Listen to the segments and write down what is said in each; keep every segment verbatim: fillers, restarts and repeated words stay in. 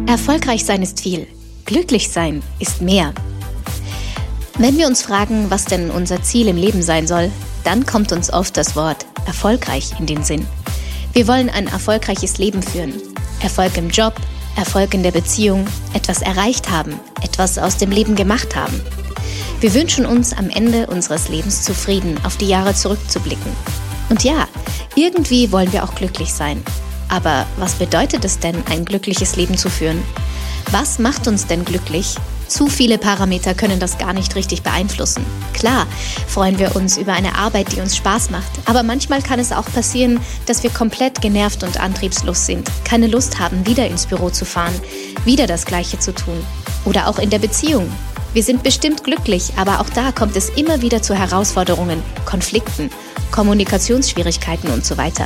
Erfolgreich sein ist viel, glücklich sein ist mehr. Wenn wir uns fragen, was denn unser Ziel im Leben sein soll, dann kommt uns oft das Wort erfolgreich in den Sinn. Wir wollen ein erfolgreiches Leben führen. Erfolg im Job, Erfolg in der Beziehung, etwas erreicht haben, etwas aus dem Leben gemacht haben. Wir wünschen uns am Ende unseres Lebens zufrieden auf die Jahre zurückzublicken. Und ja, irgendwie wollen wir auch glücklich sein. Aber was bedeutet es denn, ein glückliches Leben zu führen? Was macht uns denn glücklich? Zu viele Parameter können das gar nicht richtig beeinflussen. Klar, freuen wir uns über eine Arbeit, die uns Spaß macht, aber manchmal kann es auch passieren, dass wir komplett genervt und antriebslos sind, keine Lust haben, wieder ins Büro zu fahren, wieder das Gleiche zu tun. Oder auch in der Beziehung. Wir sind bestimmt glücklich, aber auch da kommt es immer wieder zu Herausforderungen, Konflikten, Kommunikationsschwierigkeiten und so weiter.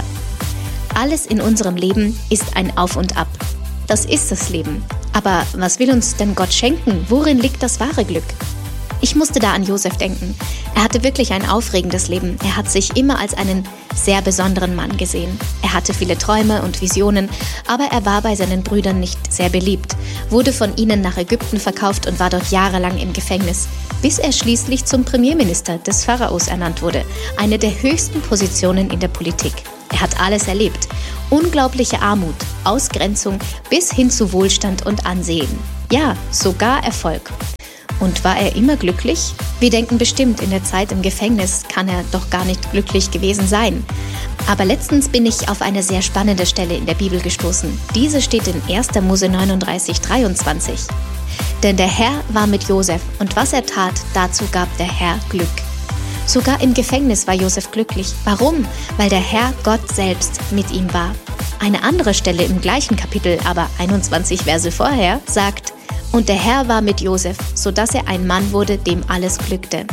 Alles in unserem Leben ist ein Auf und Ab. Das ist das Leben. Aber was will uns denn Gott schenken? Worin liegt das wahre Glück? Ich musste da an Josef denken. Er hatte wirklich ein aufregendes Leben. Er hat sich immer als einen sehr besonderen Mann gesehen. Er hatte viele Träume und Visionen, aber er war bei seinen Brüdern nicht sehr beliebt, wurde von ihnen nach Ägypten verkauft und war dort jahrelang im Gefängnis, bis er schließlich zum Premierminister des Pharaos ernannt wurde, eine der höchsten Positionen in der Politik. Er hat alles erlebt. Unglaubliche Armut, Ausgrenzung bis hin zu Wohlstand und Ansehen. Ja, sogar Erfolg. Und war er immer glücklich? Wir denken bestimmt, in der Zeit im Gefängnis kann er doch gar nicht glücklich gewesen sein. Aber letztens bin ich auf eine sehr spannende Stelle in der Bibel gestoßen. Diese steht in erster Mose neununddreißig, dreiundzwanzig. Denn der Herr war mit Josef und was er tat, dazu gab der Herr Glück. Sogar im Gefängnis war Josef glücklich. Warum? Weil der Herr Gott selbst mit ihm war. Eine andere Stelle im gleichen Kapitel, aber einundzwanzig Verse vorher, sagt: Und der Herr war mit Josef, sodass er ein Mann wurde, dem alles glückte.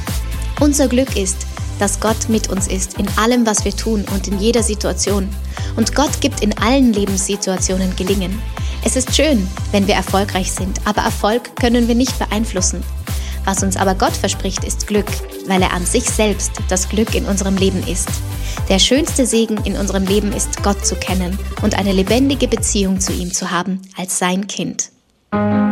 Unser Glück ist, dass Gott mit uns ist, in allem, was wir tun und in jeder Situation. Und Gott gibt in allen Lebenssituationen Gelingen. Es ist schön, wenn wir erfolgreich sind, aber Erfolg können wir nicht beeinflussen. Was uns aber Gott verspricht, ist Glück, weil er an sich selbst das Glück in unserem Leben ist. Der schönste Segen in unserem Leben ist, Gott zu kennen und eine lebendige Beziehung zu ihm zu haben als sein Kind.